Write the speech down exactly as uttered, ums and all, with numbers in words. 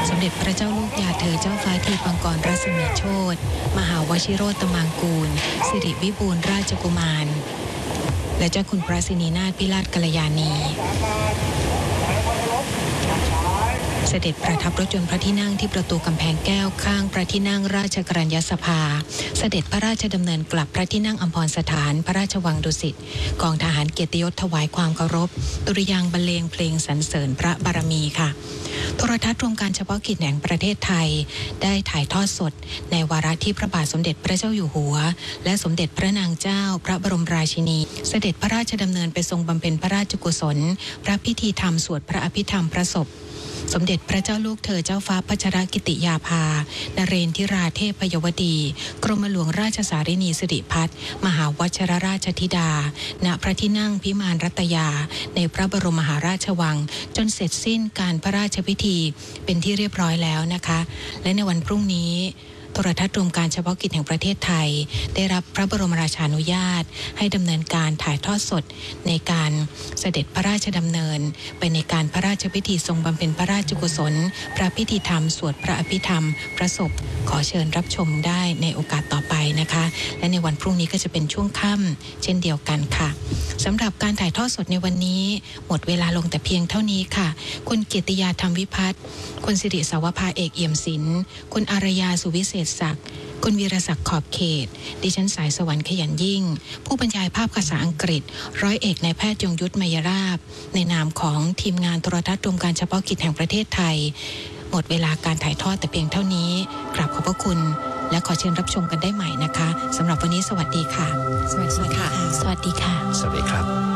สมเด็จพระเจ้าลูกยาเธอเจ้าฟ้าทีปังกรรัศมีโชติมหาวชิโรตมังกูลสิริวิบูลย์ราชกุมารและเจ้าคุณพระสินีนาถพิราชกัลยาณีเสด็จประทับรถยนต์พระที่นั่งที่ประตูกำแพงแก้วข้างพระที่นั่งราชกรัญญสภาเสด็จพระราชดำเนินกลับพระที่นั่งอัมพรสถานพระราชวังดุสิตกองทหารเกียรติยศถวายความเคารพดุริยางค์บรรเลงเพลงสรรเสริญพระบารมีค่ะโทรทัศน์รวมการเฉพาะกิจแห่งประเทศไทยได้ถ่ายทอดสดในวาระที่พระบาทสมเด็จพระเจ้าอยู่หัวและสมเด็จพระนางเจ้าพระบรมราชินีเสด็จพระราชดำเนินไปทรงบำเพ็ญพระราชกุศลพระพิธีธรรมสวดพระอภิธรรมพระศพสมเด็จพระเจ้าลูกเธอเจ้าฟ้าพัชรกิติยาภานเรนทิราเทพยวดีกรมหลวงราชสารินีสิริพัฒน์มหาวชิรราชธิดาณพระที่นั่งพิมานรัตยาในพระบรมมหาราชวังจนเสร็จสิ้นการพระราชพิธีเป็นที่เรียบร้อยแล้วนะคะและในวันพรุ่งนี้โทรทัศน์รวมการเฉพาะกิจแห่งประเทศไทยได้รับพระบรมราชานุญาตให้ดำเนินการถ่ายทอดสดในการเสด็จพระราชดำเนินไปในการพระราชพิธีทรงบำเพ็ญพระราชกุศลพระพิธีธรรมสวดพระอภิธรรมพระศพขอเชิญรับชมได้ในโอกาสต่อไปนะคะและในวันพรุ่งนี้ก็จะเป็นช่วงค่ำเช่นเดียวกันค่ะสำหรับการถ่ายทอดสดในวันนี้หมดเวลาลงแต่เพียงเท่านี้ค่ะคุณเกียรติยาธรรมวิพัฒน์คุณสิริสาวภาเอกเอี่ยมศิลป์คุณอารยาสุวิเศษศักดิ์คุณวีรศักดิ์ขอบเขตดิฉันสายสวรรค์ขยันยิ่งผู้บรรยายภาพภาษาอังกฤษร้อยเอกนายแพทย์ยงยุทธไมยราบในนามของทีมงานโทรทัศน์รวมการเฉพาะกิจแห่งประเทศไทยหมดเวลาการถ่ายทอดแต่เพียงเท่านี้กราบขอบพระคุณและขอเชิญรับชมกันได้ใหม่นะคะสำหรับวันนี้สวัสดีค่ะสวัสดีค่ะสวัสดีค่ะสวัสดีครับ